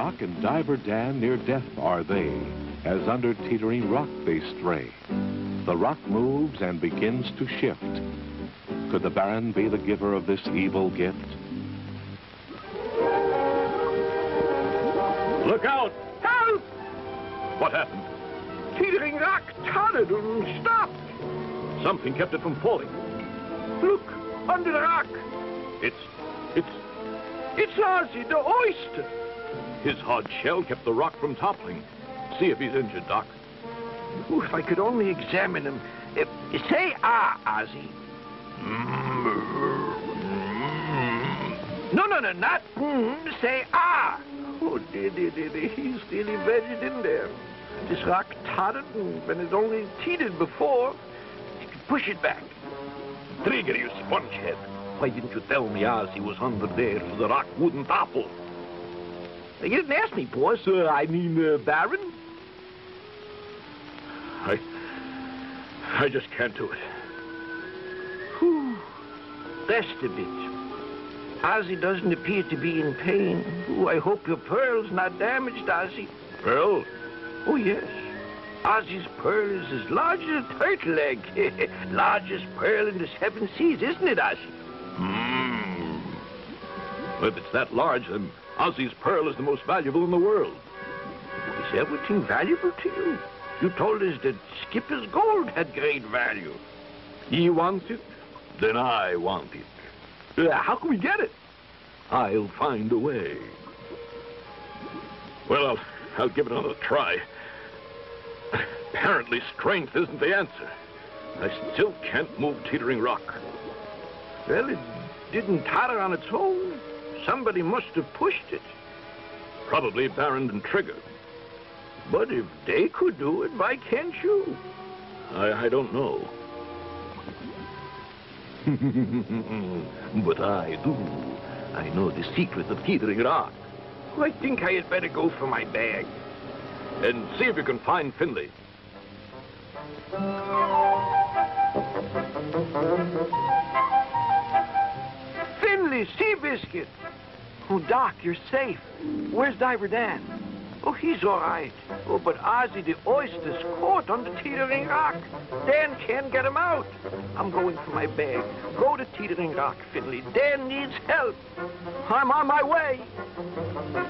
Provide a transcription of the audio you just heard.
Doc and Diver Dan near death are they, as under teetering rock they stray. The rock moves and begins to shift. Could the Baron be the giver of this evil gift? Look out! Help! What happened? Teetering rock tottered and stopped. Something kept it from falling. Look, under the rock. It's It's Ozzy, the oyster. his hard shell kept the rock from toppling. See if he's injured, Doc. Ooh, if I could only examine him. Say Ozzy. No, not say Oh, dear. He's still embedded in there. This rock tottered, and when it only teetered before, you could push it back. Trigger, you spongehead. Why didn't you tell me Ozzy was under there so the rock wouldn't topple? You didn't ask me, boss. Baron? I just can't do it. Whew. Rest a bit. Ozzy doesn't appear to be in pain. Ooh, I hope your pearl's not damaged, Ozzy. Pearl? Oh, yes. Ozzy's pearl is as large as a turtle egg. Largest pearl in the 7 seas, isn't it, Ozzy? Well, if it's that large, then Ozzy's pearl is the most valuable in the world. Is everything valuable to you? You told us that Skipper's gold had great value. He wants it, then I want it. How can we get it? I'll find a way. Well, I'll give it another try. Apparently, strength isn't the answer. I still can't move Teetering Rock. Well, it didn't totter on its own. Somebody must have pushed it. Probably Baron and Trigger. But if they could do it, why can't you? I don't know. But I do. I know the secret of Teetering Rock. I think I had better go for my bag. And see if you can find Finley. Finley, Seabiscuit. Oh, Doc, you're safe. Where's Diver Dan? Oh, he's all right. Oh, but Ozzy the oyster's caught on the Teetering Rock. Dan can't get him out. I'm going for my bag. Go to Teetering Rock, Finley. Dan needs help. I'm on my way.